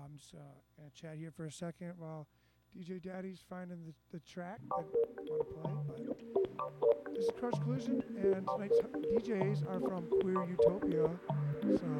I'm just gonna chat here for a second while DJ Daddy's finding the track that I want to play. But this is Crush Collision, and tonight's DJs are from Queer Utopia. So